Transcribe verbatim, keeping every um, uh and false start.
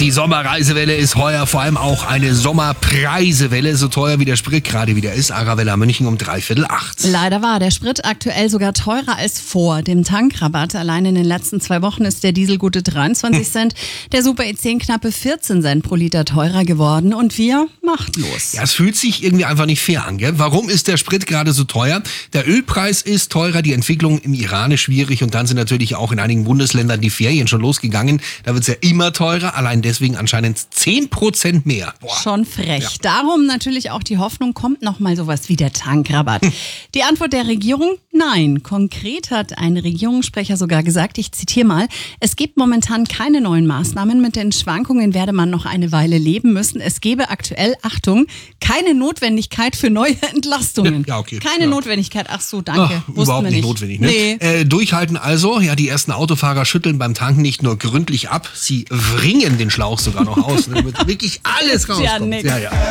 Die Sommerreisewelle ist heuer vor allem auch eine Sommerpreisewelle, so teuer wie der Sprit gerade wieder ist. Arabella München um dreiviertel acht. Leider war der Sprit aktuell sogar teurer als vor dem Tankrabatt. Allein in den letzten zwei Wochen ist der Diesel gute dreiundzwanzig Cent, der Super E zehn knappe vierzehn Cent pro Liter teurer geworden und wir machtlos. Ja, es fühlt sich irgendwie einfach nicht fair an, gell? Warum ist der Sprit gerade so teuer? Der Ölpreis ist teurer, die Entwicklung im Iran ist schwierig und dann sind natürlich auch in einigen Bundesländern die Ferien schon losgegangen. Da wird es ja immer teurer, allein deswegen anscheinend zehn Prozent mehr. Boah. Schon frech. Ja. Darum natürlich auch die Hoffnung, kommt noch mal sowas wie der Tankrabatt. Die Antwort der Regierung? Nein. Konkret hat ein Regierungssprecher sogar gesagt, ich zitiere mal, es gibt momentan keine neuen Maßnahmen. Mit den Schwankungen werde man noch eine Weile leben müssen. Es gebe aktuell, Achtung, keine Notwendigkeit für neue Entlastungen. Ja, okay. Keine ja. Notwendigkeit. Ach so, danke. Ach, Wussten überhaupt wir nicht nicht notwendig. Ne? Nee. Äh, durchhalten also. Ja, die ersten Autofahrer schütteln beim Tanken nicht nur gründlich ab, sie wringen den Schlauch sogar noch aus, ne, damit wirklich alles rauskommt. Ja, nix. Ja, ja.